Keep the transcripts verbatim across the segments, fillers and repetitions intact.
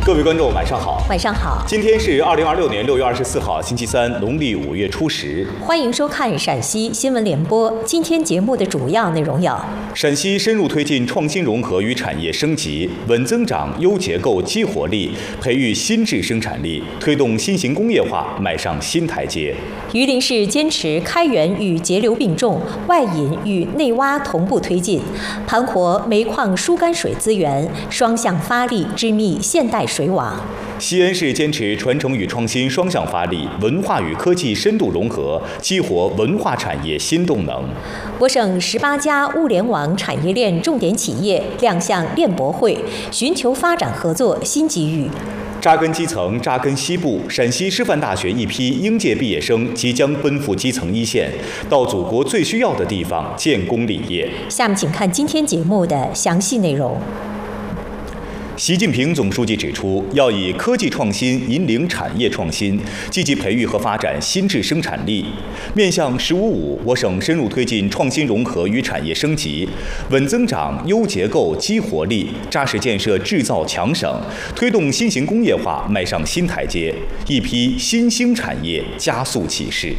各位观众，晚上好。 晚上好。 今天是二零二六年六月二十四号，星期三，农历五月初十。 欢迎收看陕西新闻联播。今天节目的主要内容有： 陕西深入推进创新融合与产业升级，稳增长、优结构、激活力，培育新质生产力，推动新型工业化迈上新台阶。 榆林市坚持开源与节流并重，外引与内挖同步推进，盘活煤矿疏干水资源，双向发力，织密现代水网。 西安市坚持传承与创新双向发力，文化与科技深度融合，激活文化产业新动能。 我省十八家物联网产业链重点企业亮相链博会，寻求发展合作新机遇。 扎根基层，扎根西部，陕西师范大学一批应届毕业生即将奔赴基层一线，到祖国最需要的地方建功立业。 下面请看今天节目的详细内容。 习近平总书记指出，要以科技创新引领产业创新，积极培育和发展新质生产力。面向“十五五”，我省深入推进创新融合与产业升级，稳增长、优结构、激活力，扎实建设制造强省，推动新型工业化迈上新台阶，一批新兴产业加速起势。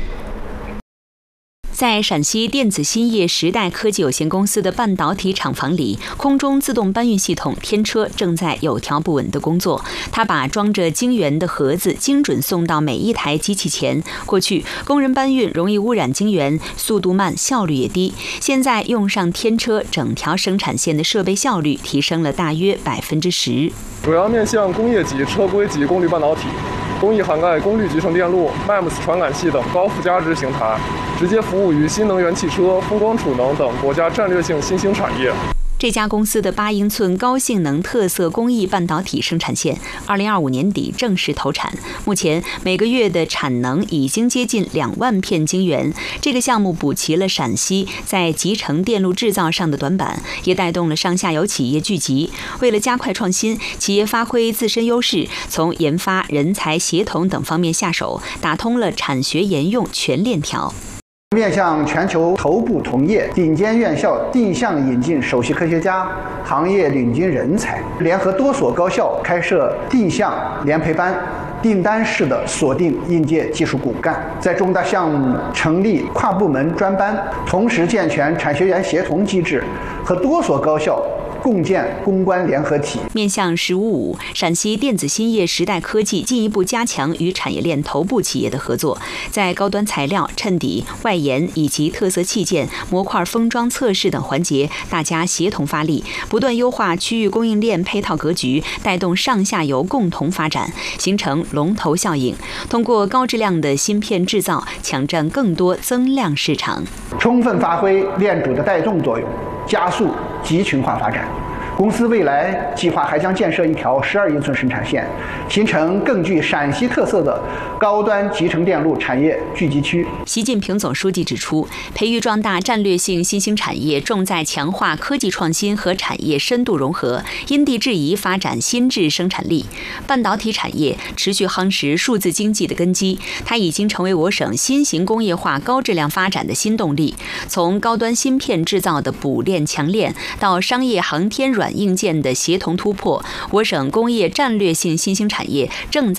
在陕西电子兴业时代科技有限公司的半导体厂房里，空中自动搬运系统天车正在有条不紊地工作。它把装着晶圆的盒子精准送到每一台机器前。过去工人搬运容易污染晶圆，速度慢，效率也低。现在用上天车，整条生产线的设备效率提升了大约百分之十。 主要面向工业级、车规级功率半导体。工艺涵盖功率集成电路、M E M S 传感器等高附加值形态，直接服务于新能源汽车、风光储能等国家战略性新兴产业。 这家公司的八英寸高性能特色工艺半导体生产线，二零二五年底正式投产。目前每个月的产能已经接近两万片晶圆。这个项目补齐了陕西在集成电路制造上的短板，也带动了上下游企业聚集。为了加快创新，企业发挥自身优势，从研发、人才协同等方面下手，打通了产学研用全链条。 面向全球头部同业、顶尖院校定向引进首席科学家、行业领军人才，联合多所高校开设定向联培班，订单式的锁定应届技术骨干，在重大项目成立跨部门专班，同时健全产学研协同机制，和多所高校共建攻关联合体。 面向“十五五”，陕西电子兴业时代科技进一步加强与产业链头部企业的合作，在高端材料、衬底、外延以及特色器件、模块封装测试等环节，大家协同发力，不断优化区域供应链配套格局，带动上下游共同发展，形成龙头效应。通过高质量的芯片制造，抢占更多增量市场， 充分发挥链主的带动作用，加速集群化发展。公司未来计划还将建设一条十二英寸生产线，形成更具陕西特色的高端集成电路产业聚集区。 习近平总书记指出，培育壮大战略性新兴产业，重在强化科技创新和产业深度融合，因地制宜发展新质生产力。半导体产业持续夯实数字经济的根基，它已经成为我省新型工业化高质量发展的新动力。从高端芯片制造的补链强链，到商业航天软硬件的协同突破，我省工业战略性新兴产业正在